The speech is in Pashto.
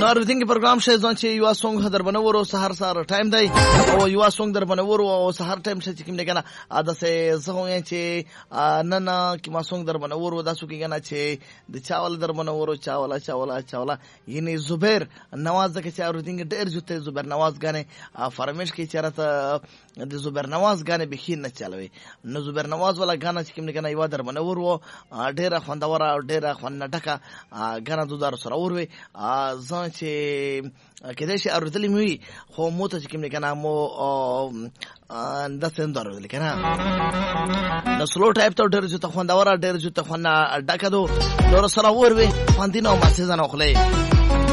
اورېدونکي پروګرام شې ځان چې یو سونګ در بنورو سحر سحر ټایم دی او یو سونګ در بنورو او سحر ټایم چې کوم دی کنه اده سه زه چې نن کی ما سونګ در بنورو دا سو کې کنه چې د چاول در بنورو چاولا یعنی زبیر نواز کې چې اورېدونکي ډېر جوته زبیر نواز غانه فرمیش کې چرته د زبیر نواز غانه بخین نه چلوي نو زبیر نواز ولا غانه چې کوم دی کنه یو در بنورو ډېر خوندور او ډېر خوند ډکه غانه دودار سره وروي ځان چې کله چې اورېدلې مې خو مو ته چې کوم نه کنه مو د څنګه اورېدل کنه د سلو ټایپ ته ډېر چې ته خوندور ډېر چې ته خوند ډکه دو نور سره وروي خوندینه او مسه ځنه خلې